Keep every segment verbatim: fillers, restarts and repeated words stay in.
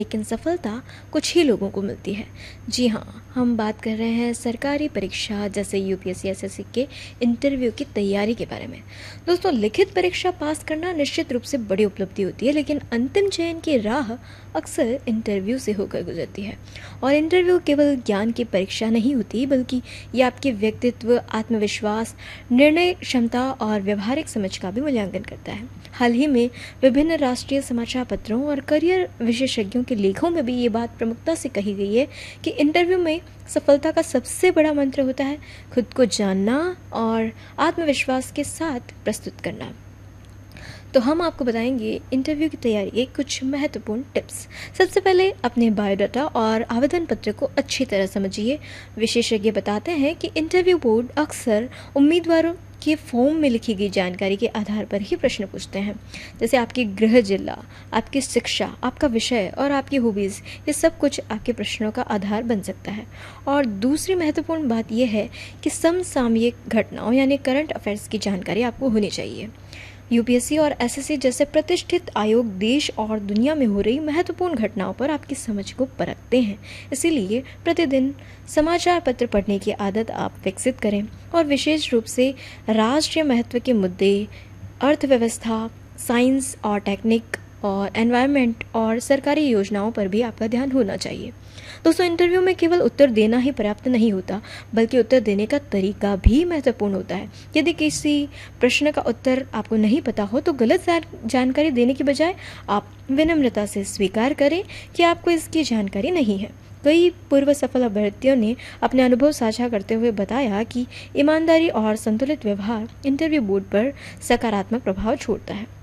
लेकिन सफलता कुछ ही लोगों को मिलती है। जी हाँ, हम बात कर रहे हैं सरकारी परीक्षा जैसे यूपीएससी एसएससी के इंटरव्यू की तैयारी के बारे में। दोस्तों, लिखित परीक्षा पास करना निश्चित रूप से बड़ी उपलब्धि होती है, लेकिन अंतिम चयन की राह अक्सर इंटरव्यू से होकर गुजरती है। और इंटरव्यू केवल ज्ञान की परीक्षा नहीं होती, बल्कि ये आपके व्यक्तित्व, आत्मविश्वास, निर्णय क्षमता और व्यवहारिक समझ का भी मूल्यांकन करता है। हाल ही में विभिन्न राष्ट्रीय समाचार पत्रों और करियर विशेषज्ञों के लेखों में भी ये बात प्रमुखता से कही गई है कि इंटरव्यू में सफलता का सबसे बड़ा मंत्र होता है खुद को जानना और आत्मविश्वास के साथ प्रस्तुत करना। तो हम आपको बताएंगे इंटरव्यू की तैयारी के कुछ महत्वपूर्ण टिप्स। सबसे पहले अपने बायोडाटा और आवेदन पत्र को अच्छी तरह समझिए। विशेषज्ञ बताते हैं कि इंटरव्यू बोर्ड अक्सर उम्मीदवारों के फॉर्म में लिखी गई जानकारी के आधार पर ही प्रश्न पूछते हैं, जैसे आपकी गृह जिला, आपकी शिक्षा, आपका विषय और आपकी हॉबीज़। ये सब कुछ आपके प्रश्नों का आधार बन सकता है। और दूसरी महत्वपूर्ण बात यह है कि समसामयिक घटनाओं यानी करंट अफेयर्स की जानकारी आपको होनी चाहिए। यूपीएससी और एसएससी जैसे प्रतिष्ठित आयोग देश और दुनिया में हो रही महत्वपूर्ण घटनाओं पर आपकी समझ को परखते हैं। इसीलिए प्रतिदिन समाचार पत्र पढ़ने की आदत आप विकसित करें और विशेष रूप से राष्ट्रीय महत्व के मुद्दे, अर्थव्यवस्था, साइंस और टेक्निक और एनवायरनमेंट और सरकारी योजनाओं पर भी आपका ध्यान होना चाहिए। दोस्तों, इंटरव्यू में केवल उत्तर देना ही पर्याप्त नहीं होता, बल्कि उत्तर देने का तरीका भी महत्वपूर्ण होता है। यदि किसी प्रश्न का उत्तर आपको नहीं पता हो तो गलत जानकारी देने के बजाय आप विनम्रता से स्वीकार करें कि आपको इसकी जानकारी नहीं है। कई पूर्व सफल अभ्यर्थियों ने अपने अनुभव साझा करते हुए बताया कि ईमानदारी और संतुलित व्यवहार इंटरव्यू बोर्ड पर सकारात्मक प्रभाव छोड़ता है।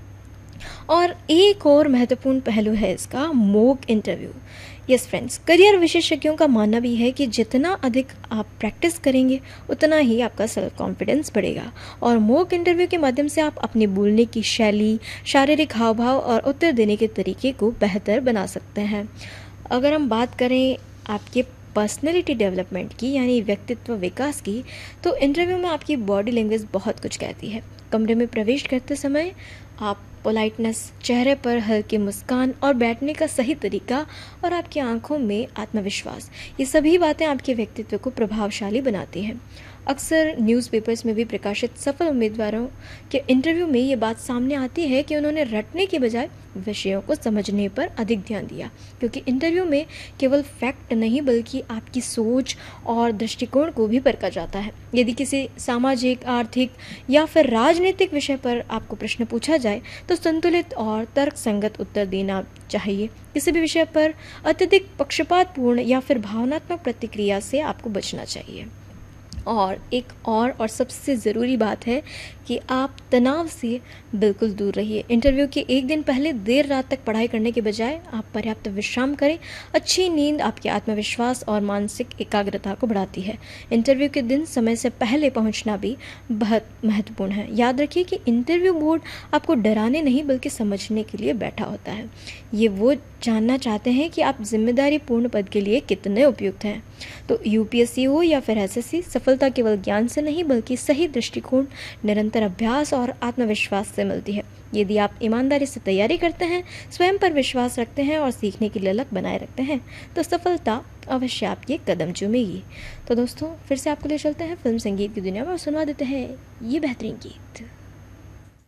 और एक और महत्वपूर्ण पहलू है इसका mock interview. Yes friends, career विशेषज्ञों का मानना भी है कि जितना अधिक आप प्रैक्टिस करेंगे उतना ही आपका सेल्फ कॉन्फिडेंस बढ़ेगा। और मॉक इंटरव्यू के माध्यम से आप अपने बोलने की शैली, शारीरिक हाव भाव और उत्तर देने के तरीके को बेहतर बना सकते हैं। अगर हम बात करें आपके पर्सनैलिटी डेवलपमेंट की यानी व्यक्तित्व विकास की, तो इंटरव्यू में आपकी बॉडी लैंग्वेज बहुत कुछ कहती है। कमरे में प्रवेश करते समय आप पोलाइटनेस, चेहरे पर हल्की मुस्कान और बैठने का सही तरीका और आपकी आंखों में आत्मविश्वास, ये सभी बातें आपके व्यक्तित्व को प्रभावशाली बनाती हैं। अक्सर न्यूज़पेपर्स में भी प्रकाशित सफल उम्मीदवारों के इंटरव्यू में ये बात सामने आती है कि उन्होंने रटने के बजाय विषयों को समझने पर अधिक ध्यान दिया, क्योंकि इंटरव्यू में केवल फैक्ट नहीं बल्कि आपकी सोच और दृष्टिकोण को भी परखा जाता है। यदि किसी सामाजिक, आर्थिक या फिर राजनीतिक विषय पर आपको प्रश्न पूछा जाए तो संतुलित और तर्कसंगत उत्तर देना चाहिए। किसी भी विषय पर अत्यधिक पक्षपातपूर्ण या फिर भावनात्मक प्रतिक्रिया से आपको बचना चाहिए। और एक और और सबसे ज़रूरी बात है कि आप तनाव से बिल्कुल दूर रहिए। इंटरव्यू के एक दिन पहले देर रात तक पढ़ाई करने के बजाय आप पर्याप्त विश्राम करें। अच्छी नींद आपके आत्मविश्वास और मानसिक एकाग्रता को बढ़ाती है। इंटरव्यू के दिन समय से पहले पहुंचना भी बहुत महत्वपूर्ण है। याद रखिए कि इंटरव्यू बोर्ड आपको डराने नहीं बल्कि समझने के लिए बैठा होता है। ये वो जानना चाहते हैं कि आप जिम्मेदारी पूर्ण पद के लिए कितने उपयुक्त हैं। तो यूपीएससी हो या फिर एसएससी, सफलता केवल ज्ञान से नहीं बल्कि सही दृष्टिकोण, निरंतर अभ्यास और आत्मविश्वास से मिलती है। यदि आप ईमानदारी से तैयारी करते हैं, स्वयं पर विश्वास रखते हैं और सीखने की ललक बनाए रखते हैं, तो सफलता अवश्य आपके कदम चूमेगी। तो दोस्तों, फिर से आपको ले चलते हैं फिल्म संगीत की दुनिया में और सुनवा देते हैं ये बेहतरीन गीत।